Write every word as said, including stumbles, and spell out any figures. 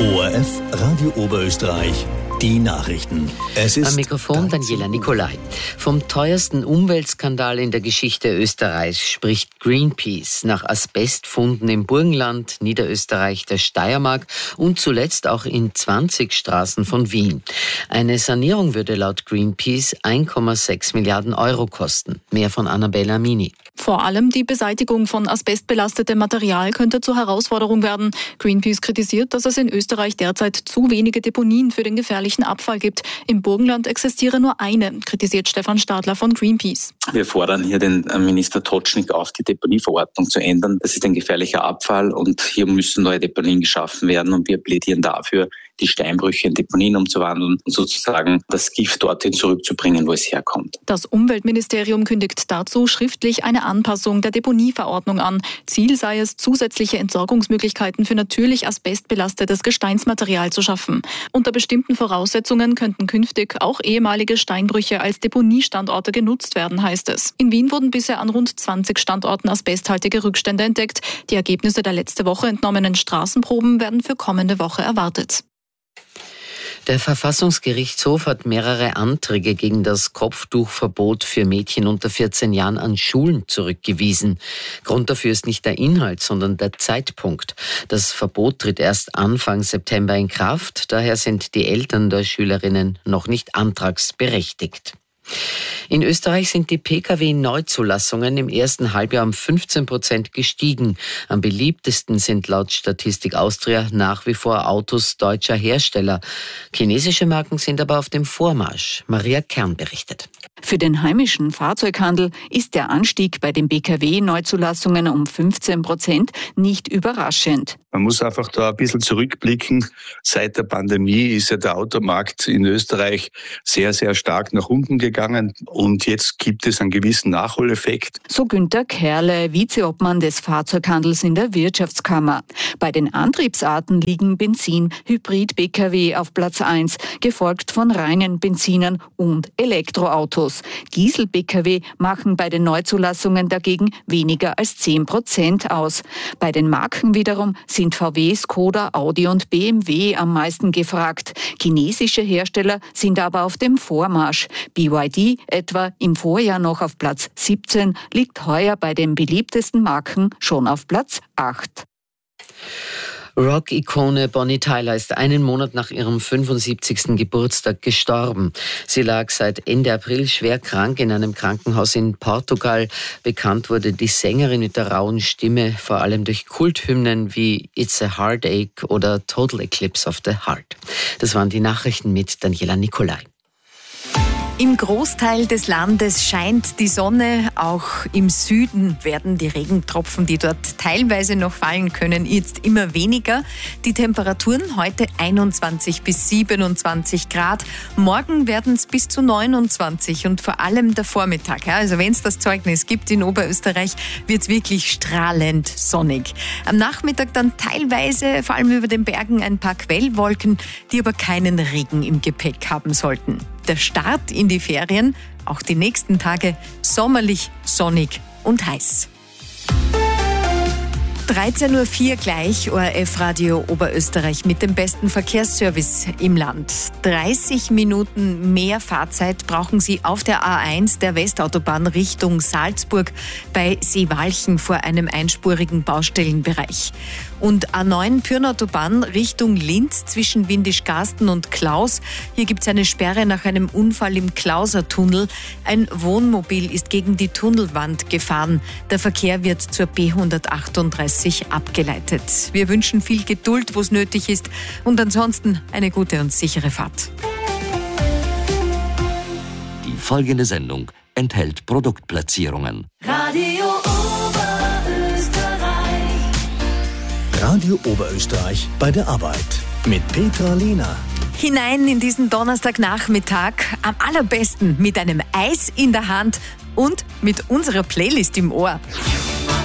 O R F Radio Oberösterreich, die Nachrichten. Es ist Am Mikrofon Daniela Nicolai. Vom teuersten Umweltskandal in der Geschichte Österreichs spricht Greenpeace nach Asbestfunden im Burgenland, Niederösterreich, der Steiermark und zuletzt auch in zwanzig Straßen von Wien. Eine Sanierung würde laut Greenpeace eins Komma sechs Milliarden Euro kosten. Mehr von Annabella Mini. Vor allem die Beseitigung von asbestbelastetem Material könnte zur Herausforderung werden. Greenpeace kritisiert, dass es in Österreich derzeit zu wenige Deponien für den gefährlichen Abfall gibt. Im Burgenland existiere nur eine, kritisiert Stefan Stadler von Greenpeace. Wir fordern hier den Minister Totschnig auf, die Deponieverordnung zu ändern. Das ist ein gefährlicher Abfall und hier müssen neue Deponien geschaffen werden und wir plädieren dafür, die Steinbrüche in Deponien umzuwandeln und sozusagen das Gift dorthin zurückzubringen, wo es herkommt. Das Umweltministerium kündigt dazu schriftlich eine Anpassung der Deponieverordnung an. Ziel sei es, zusätzliche Entsorgungsmöglichkeiten für natürlich asbestbelastetes Gesteinsmaterial zu schaffen. Unter bestimmten Voraussetzungen könnten künftig auch ehemalige Steinbrüche als Deponiestandorte genutzt werden, heißt es. In Wien wurden bisher an rund zwanzig Standorten asbesthaltige Rückstände entdeckt. Die Ergebnisse der letzte Woche entnommenen Straßenproben werden für kommende Woche erwartet. Der Verfassungsgerichtshof hat mehrere Anträge gegen das Kopftuchverbot für Mädchen unter vierzehn Jahren an Schulen zurückgewiesen. Grund dafür ist nicht der Inhalt, sondern der Zeitpunkt. Das Verbot tritt erst Anfang September in Kraft. Daher sind die Eltern der Schülerinnen noch nicht antragsberechtigt. In Österreich sind die Pkw-Neuzulassungen im ersten Halbjahr um fünfzehn Prozent gestiegen. Am beliebtesten sind laut Statistik Austria nach wie vor Autos deutscher Hersteller. Chinesische Marken sind aber auf dem Vormarsch. Maria Kern berichtet. Für den heimischen Fahrzeughandel ist der Anstieg bei den Pkw-Neuzulassungen um fünfzehn Prozent nicht überraschend. Man muss einfach da ein bisschen zurückblicken. Seit der Pandemie ist ja der Automarkt in Österreich sehr, sehr stark nach unten gegangen und jetzt gibt es einen gewissen Nachholeffekt. So Günter Kerle, Vizeobmann des Fahrzeughandels in der Wirtschaftskammer. Bei den Antriebsarten liegen Benzin, Hybrid-Pkw auf Platz eins, gefolgt von reinen Benzinern und Elektroautos. Diesel-Pkw machen bei den Neuzulassungen dagegen weniger als zehn Prozent aus. Bei den Marken wiederum sind V W, Skoda, Audi und B M W am meisten gefragt. Chinesische Hersteller sind aber auf dem Vormarsch. B Y D, etwa im Vorjahr noch auf Platz siebzehn, liegt heuer bei den beliebtesten Marken schon auf Platz acht. Rock-Ikone Bonnie Tyler ist einen Monat nach ihrem fünfundsiebzigsten Geburtstag gestorben. Sie lag seit Ende April schwer krank in einem Krankenhaus in Portugal. Bekannt wurde die Sängerin mit der rauen Stimme vor allem durch Kulthymnen wie It's a Heartache oder Total Eclipse of the Heart. Das waren die Nachrichten mit Daniela Nicolai. Im Großteil des Landes scheint die Sonne. Auch im Süden werden die Regentropfen, die dort teilweise noch fallen können, jetzt immer weniger. Die Temperaturen heute einundzwanzig bis siebenundzwanzig Grad. Morgen werden es bis zu neunundzwanzig und vor allem der Vormittag. Ja, also wenn es das Zeugnis gibt in Oberösterreich, wird es wirklich strahlend sonnig. Am Nachmittag dann teilweise, vor allem über den Bergen, ein paar Quellwolken, die aber keinen Regen im Gepäck haben sollten. Der Start in die Ferien, auch die nächsten Tage, sommerlich, sonnig und heiß. dreizehn Uhr vier gleich, O R F Radio Oberösterreich mit dem besten Verkehrsservice im Land. dreißig Minuten mehr Fahrzeit brauchen Sie auf der A eins der Westautobahn Richtung Salzburg bei Seewalchen vor einem einspurigen Baustellenbereich. Und A neun Pyrnautobahn Richtung Linz zwischen Windischgarsten und Klaus. Hier gibt es eine Sperre nach einem Unfall im Klauser-Tunnel. Ein Wohnmobil ist gegen die Tunnelwand gefahren. Der Verkehr wird zur B hundertachtunddreißig abgeleitet. Wir wünschen viel Geduld, wo es nötig ist, und ansonsten eine gute und sichere Fahrt. Die folgende Sendung enthält Produktplatzierungen. Radio Radio Oberösterreich bei der Arbeit mit Petra Lehner. Hinein in diesen Donnerstagnachmittag, am allerbesten mit einem Eis in der Hand und mit unserer Playlist im Ohr.